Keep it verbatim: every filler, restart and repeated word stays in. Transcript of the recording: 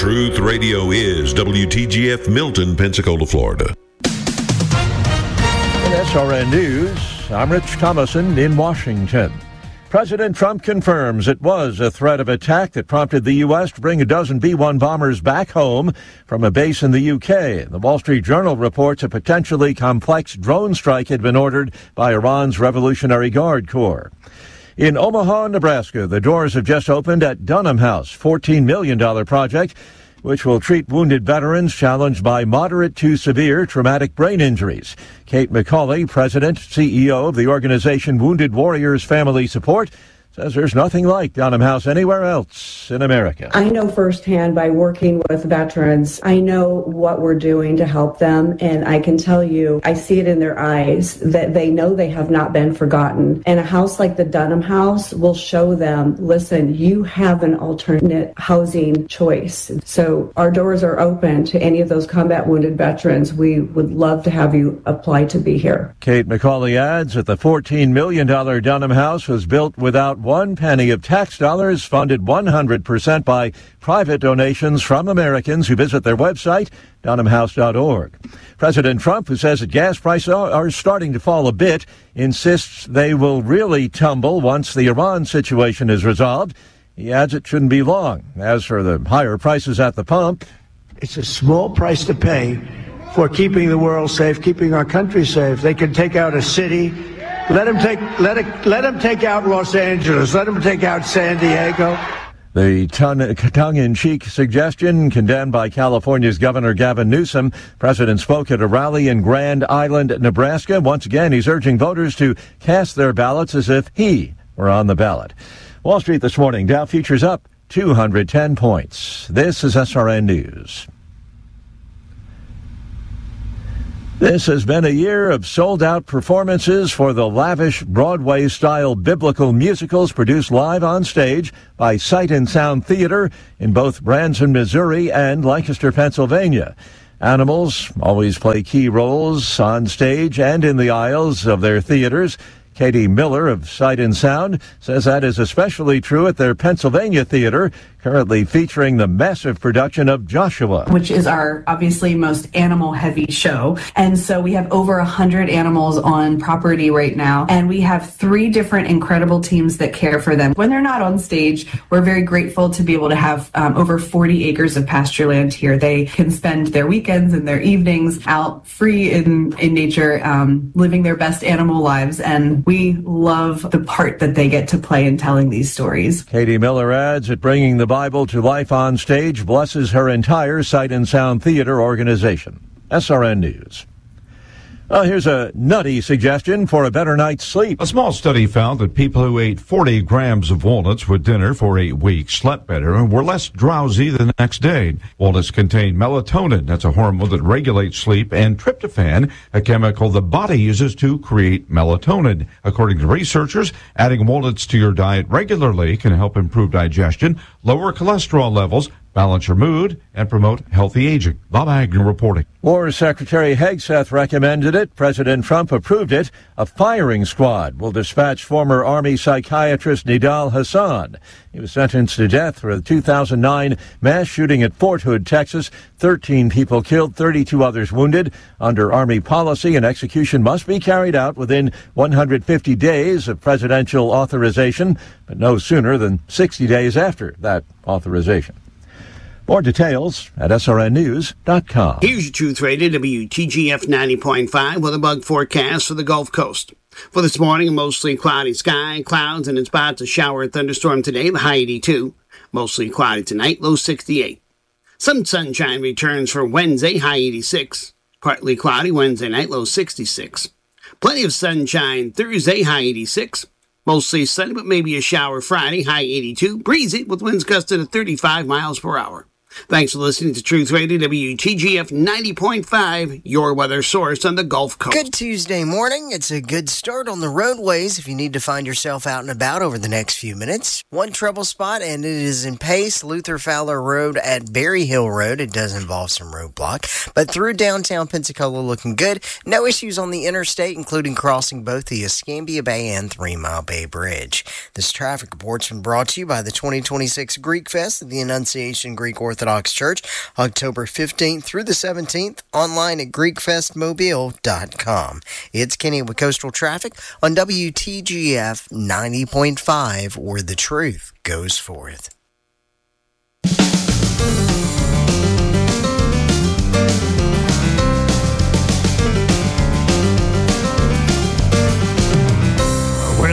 Truth Radio is W T G F Milton, Pensacola, Florida. In S R N News, I'm Rich Thomason in Washington. President Trump confirms it was a threat of attack that prompted the U S to bring a dozen B one bombers back home from a base in the U K. The Wall Street Journal reports a potentially complex drone strike had been ordered by Iran's Revolutionary Guard Corps. In Omaha, Nebraska, the doors have just opened at Dunham House, fourteen million dollars project, which will treat wounded veterans challenged by moderate to severe traumatic brain injuries. Kate McCauley, president, C E O of the organization Wounded Warriors Family Support, says there's nothing like Dunham House anywhere else in America. I know firsthand by working with veterans, I know what we're doing to help them, and I can tell you, I see it in their eyes that they know they have not been forgotten. And a house like the Dunham House will show them, listen, you have an alternate housing choice. So our doors are open to any of those combat wounded veterans. We would love to have you apply to be here. Kate McCauley adds that the fourteen million dollars Dunham House was built without one penny of tax dollars, funded one hundred percent by private donations from Americans who visit their website, dunham house dot org. President Trump, who says that gas prices are starting to fall a bit, insists they will really tumble once the Iran situation is resolved. He adds it shouldn't be long. As for the higher prices at the pump, it's a small price to pay for keeping the world safe, keeping our country safe. They can take out a city. Let him take let it let him take out Los Angeles. Let him take out San Diego. The tongue-in-cheek suggestion condemned by California's Governor Gavin Newsom. President spoke at a rally in Grand Island, Nebraska. Once again, he's urging voters to cast their ballots as if he were on the ballot. Wall Street this morning, Dow futures up two hundred ten points. This is S R N News. This has been a year of sold-out performances for the lavish Broadway-style biblical musicals produced live on stage by Sight and Sound Theater in both Branson, Missouri and Lancaster, Pennsylvania. Animals always play key roles on stage and in the aisles of their theaters. Katie Miller of Sight and Sound says that is especially true at their Pennsylvania theater, currently featuring the massive production of Joshua, which is our obviously most animal-heavy show. And so we have over one hundred animals on property right now, and we have three different incredible teams that care for them. When they're not on stage, we're very grateful to be able to have um, over forty acres of pasture land here. They can spend their weekends and their evenings out free in, in nature, um, living their best animal lives, and we love the part that they get to play in telling these stories. Katie Miller adds that bringing the Bible to life on stage blesses her entire Sight and Sound Theater organization. S R N News. Uh, here's a nutty suggestion for a better night's sleep. A small study found that people who ate forty grams of walnuts with dinner for eight weeks slept better and were less drowsy the next day. Walnuts contain melatonin, that's a hormone that regulates sleep, and tryptophan, a chemical the body uses to create melatonin. According to researchers, adding walnuts to your diet regularly can help improve digestion, lower cholesterol levels, balance your mood, and promote healthy aging. Bob Agnew reporting. War Secretary Hegseth recommended it. President Trump approved it. A firing squad will dispatch former Army psychiatrist Nidal Hasan. He was sentenced to death for the two thousand nine mass shooting at Fort Hood, Texas. thirteen people killed, thirty-two others wounded. Under Army policy, an execution must be carried out within one hundred fifty days of presidential authorization, but no sooner than sixty days after that authorization. More details at S R N news dot com. Here's your Truth Radio, W T G F ninety point five, with a bug forecast for the Gulf Coast. For this morning, a mostly cloudy sky, clouds, and in spots a shower and thunderstorm today, the high eighty-two. Mostly cloudy tonight, low sixty-eight. Some sunshine returns for Wednesday, high eighty-six. Partly cloudy Wednesday night, low sixty-six. Plenty of sunshine Thursday, high eighty-six. Mostly sunny, but maybe a shower Friday, high eighty-two. Breezy with winds gusting at thirty-five miles per hour. Thanks for listening to Truth Radio, W T G F ninety point five, your weather source on the Gulf Coast. Good Tuesday morning. It's a good start on the roadways if you need to find yourself out and about over the next few minutes. One trouble spot, and it is in Pace, Luther Fowler Road at Berry Hill Road. It does involve some roadblock, but through downtown Pensacola looking good. No issues on the interstate, including crossing both the Escambia Bay and Three Mile Bay Bridge. This traffic report's been brought to you by the twenty twenty-six Greek Fest at the Annunciation Greek Orthodox Orthodox Church, October fifteenth through the seventeenth, online at greek fest mobile dot com. It's Kenny with Coastal Traffic on W T G F ninety point five, where the truth goes forth.